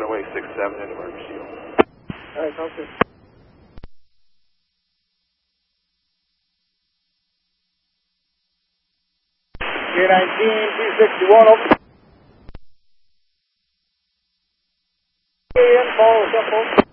runway 67 into Murphy Shield. All right, sounds good. K-19, 261, open. In, follow us up, folks.